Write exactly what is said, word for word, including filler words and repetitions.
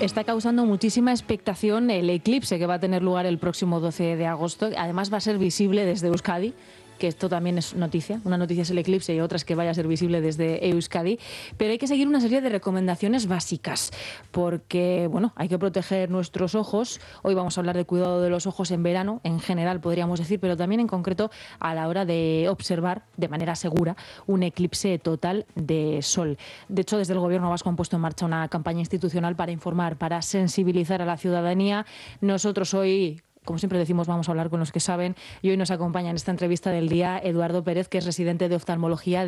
Está causando muchísima expectación el eclipse que va a tener lugar el próximo doce de agosto. Además va a ser visible desde Euskadi, que esto también es noticia. Una noticia es el eclipse y otra es que vaya a ser visible desde Euskadi. Pero hay que seguir una serie de recomendaciones básicas porque, bueno, hay que proteger nuestros ojos. Hoy vamos a hablar de cuidado de los ojos en verano, en general podríamos decir, pero también en concreto a la hora de observar de manera segura un eclipse total de sol. De hecho, desde el Gobierno vasco han puesto en marcha una campaña institucional para informar, para sensibilizar a la ciudadanía. Nosotros hoy, como siempre decimos, vamos a hablar con los que saben, y hoy nos acompaña en esta entrevista del día Eduardo Pérez, que es residente de oftalmología